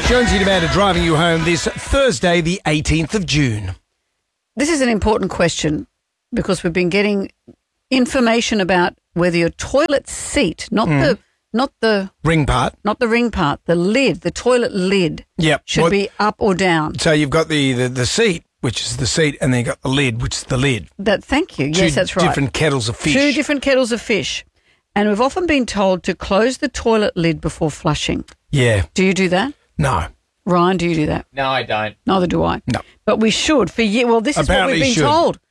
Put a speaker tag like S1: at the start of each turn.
S1: Jonesy and Amanda driving you home this Thursday, the 18th of June.
S2: This is an important question because we've been getting information about whether your toilet seat, not the
S1: Ring part.
S2: not the ring part, the lid, the toilet lid,
S1: Yep.
S2: should be up or down.
S1: So you've got the seat, which is the seat, and then you've got the lid, which is the lid.
S2: Thank you. Yes, that's right.
S1: Two different kettles of fish.
S2: Two different kettles of fish. And we've often been told to close the toilet lid before flushing.
S1: Yeah.
S2: Do you do that?
S1: No.
S2: Ryan, do you do that?
S3: No, I don't.
S2: Neither do I.
S1: No.
S2: But we should. Well, this is
S1: Apparently
S2: what we've been
S1: should.
S2: told.